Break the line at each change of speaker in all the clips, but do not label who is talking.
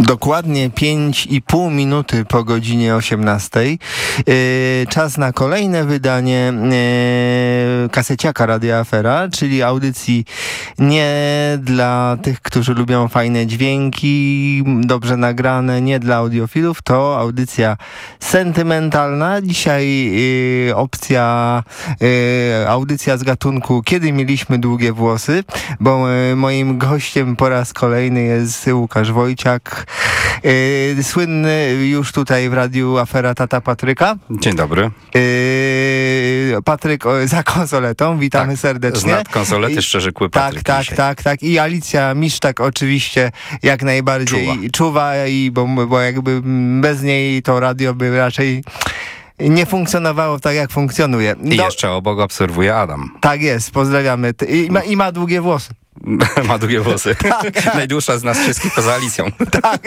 Dokładnie 5,5 minuty po godzinie 18. Czas na kolejne wydanie kaseciaka Radia Afera, czyli audycji nie dla tych, którzy lubią fajne dźwięki, dobrze nagrane, nie dla audiofilów. To audycja sentymentalna. Dzisiaj audycja z gatunku Kiedy mieliśmy długie włosy, bo moim gościem po raz kolejny jest Łukasz Wojciak, słynny już tutaj w Radiu Afera tata Patryka.
Dzień dobry.
Patryk za konsoletą, witamy serdecznie.
Znad konsolety szczerzykły Patryk.
Tak. I Alicja Misztak oczywiście jak najbardziej czuwa bo jakby bez niej to radio by raczej nie funkcjonowało tak, jak funkcjonuje.
I jeszcze obok obserwuje Adam.
Tak jest, pozdrawiamy. I ma długie włosy.
Ma długie włosy. Tak. Najdłuższa z nas wszystkich poza Alicją.
Tak.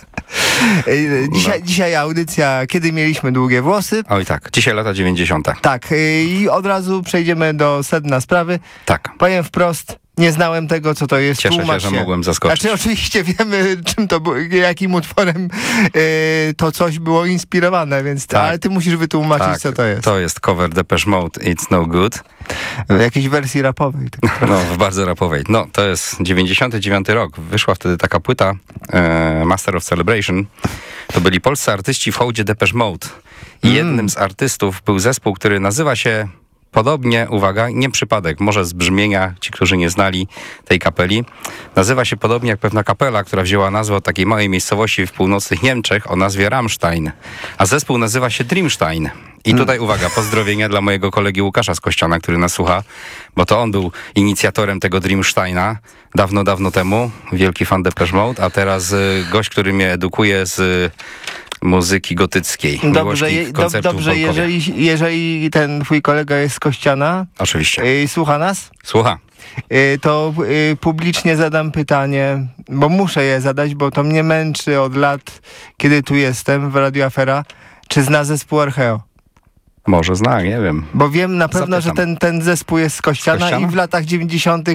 Dzisiaj audycja Kiedy mieliśmy długie włosy.
Oj tak, dzisiaj lata 90.
Tak, i od razu przejdziemy do sedna sprawy.
Tak.
Powiem wprost, nie znałem tego, co to jest.
Cieszę się, że mogłem zaskoczyć.
Znaczy oczywiście wiemy, czym to było, jakim utworem to coś było inspirowane, więc
tak.
Ale ty musisz wytłumaczyć, co to jest.
To jest cover Depeche Mode, It's No Good.
W jakiejś wersji rapowej.
No, w bardzo rapowej. No, to jest 99 rok. Wyszła wtedy taka płyta Master of Celebration. To byli polscy artyści w hołdzie Depeche Mode. I jednym z artystów był zespół, który nazywa się podobnie, uwaga, nie przypadek, może z brzmienia, ci, którzy nie znali tej kapeli, nazywa się podobnie jak pewna kapela, która wzięła nazwę od takiej małej miejscowości w północnych Niemczech o nazwie Rammstein, a zespół nazywa się Dreamstein. I tutaj uwaga, pozdrowienia dla mojego kolegi Łukasza z Kościana, który nas słucha, bo to on był inicjatorem tego Dreamsteina dawno temu, wielki fan Depeche Mode, a teraz gość, który mnie edukuje z muzyki gotyckiej.
Dobrze, jeżeli ten twój kolega jest z Kościana,
oczywiście.
Słucha nas?
Słucha.
To publicznie zadam pytanie, bo muszę je zadać, bo to mnie męczy od lat, kiedy tu jestem w Radio Afera. Czy zna zespół Archeo?
Może zna, nie wiem.
Bo wiem na pewno,
Zapytam.
że ten zespół jest z Kościana i w latach 90.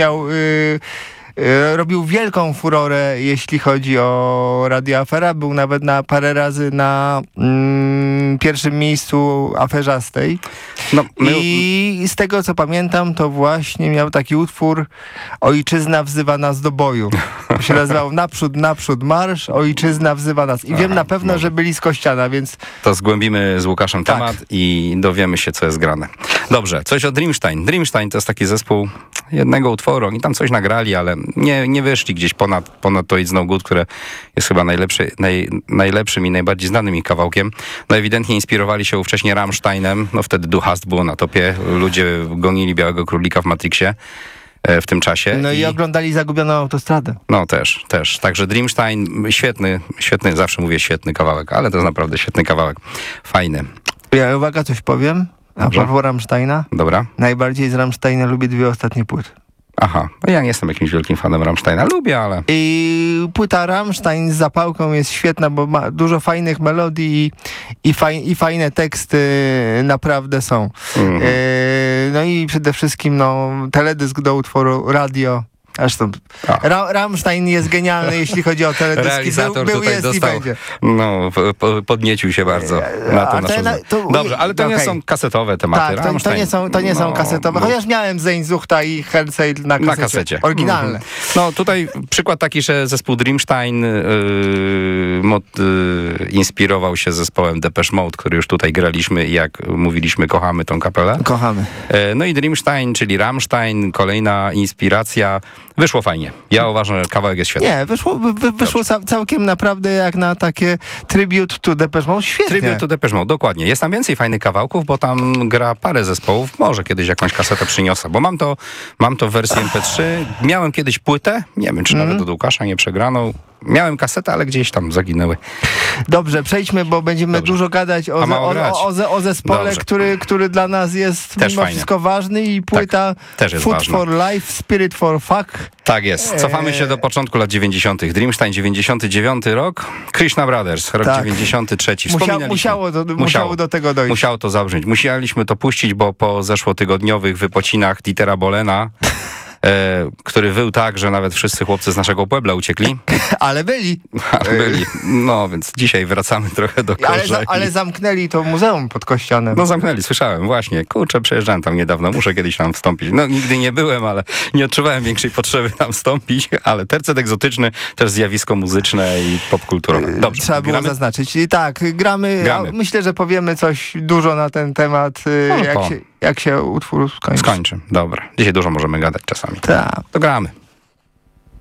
robił wielką furorę, jeśli chodzi o Radio Afera. Był nawet parę razy na pierwszym miejscu aferzastej. I z tego, co pamiętam, to właśnie miał taki utwór Ojczyzna wzywa nas do boju. To się nazywał Naprzód marsz, Ojczyzna wzywa nas. I wiem na pewno, że byli z Kościana, więc...
To zgłębimy z Łukaszem temat i dowiemy się, co jest grane. Dobrze, coś o Dreamstein. Dreamstein to jest taki zespół jednego utworu. Oni tam coś nagrali, ale nie wyszli gdzieś ponad to It's No Good, które jest chyba najlepszym i najbardziej znanym ich kawałkiem. No ewidentnie inspirowali się ówcześnie Rammsteinem. No wtedy Du Hast było na topie. Ludzie gonili Białego Królika w Matrixie w tym czasie.
No i oglądali Zagubioną autostradę.
No też. Także Dreamstein, świetny, zawsze mówię świetny kawałek, ale to jest naprawdę świetny kawałek. Fajny.
Ja uwaga, coś powiem. A propos Rammsteina.
Dobra.
Najbardziej z Rammsteina lubię dwie ostatnie płyty.
Aha, no ja nie jestem jakimś wielkim fanem Rammsteina, lubię, ale...
I płyta Rammstein z zapałką jest świetna, bo ma dużo fajnych melodii i fajne teksty naprawdę są. No i przede wszystkim teledysk do utworu Radio. Zresztą Rammstein jest genialny, jeśli chodzi o teledyski.
Realizator
był
tutaj
jest
dostał,
i będzie.
No, podniecił się bardzo na to naszą... Dobrze, ale to nie są kasetowe tematy.
Tak, to nie są kasetowe, chociaż miałem Zeinzuchta i Hellseil na kasecie. Oryginalne.
No tutaj przykład taki, że zespół Dreamstein inspirował się zespołem Depeche Mode, który już tutaj graliśmy i jak mówiliśmy, kochamy tą kapelę.
Kochamy.
No i Dreamstein, czyli Rammstein, kolejna inspiracja. Wyszło fajnie. Ja uważam, że kawałek jest świetny.
Nie, wyszło całkiem naprawdę jak na takie tribute to Depeche Mode. Świetnie.
Tribute to Depeche Mode, dokładnie. Jest tam więcej fajnych kawałków, bo tam gra parę zespołów. Może kiedyś jakąś kasetę przyniosę, bo mam to w wersji MP3. Miałem kiedyś płytę, nie wiem, czy nawet od Łukasza nie przegraną. Miałem kasetę, ale gdzieś tam zaginęły.
Dobrze, przejdźmy, bo będziemy dużo gadać o zespole, który dla nas jest mimo wszystko ważny i płyta
też jest
Food
ważna.
for Life, Spirit for Fuck.
Tak jest. Cofamy się do początku lat 90. Dreamstein 99 rok, Krishna Brothers, rok 93.
Musiało do tego dojść.
Musiało to zabrzmieć. Musieliśmy to puścić, bo po zeszłotygodniowych wypocinach Dietera Bolena który wył tak, że nawet wszyscy chłopcy z naszego Puebla uciekli.
Ale byli.
Byli. No, więc dzisiaj wracamy trochę do korzeni.
Ale zamknęli to muzeum pod Kościanem.
No zamknęli, słyszałem, właśnie. Kurczę, przejeżdżałem tam niedawno, muszę kiedyś tam wstąpić. No nigdy nie byłem, ale nie odczuwałem większej potrzeby tam wstąpić, ale tercet egzotyczny, też zjawisko muzyczne i popkulturowe. Dobrze.
Trzeba było zaznaczyć. I tak, gramy. Myślę, że powiemy coś dużo na ten temat, jak się utwór skończy.
Skończy, dobra. Dzisiaj dużo możemy gadać czasami.
Tak.
To gramy.